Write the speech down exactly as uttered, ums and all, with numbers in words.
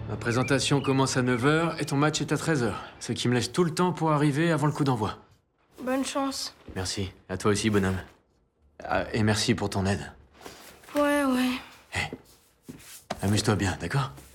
Ma présentation commence à neuf heures et ton match est à treize heures. Ce qui me laisse tout le temps pour arriver avant le coup d'envoi. Bonne chance. Merci. À toi aussi, bonhomme. Ah, et merci pour ton aide. Ouais, ouais. Amuse-toi bien, d'accord?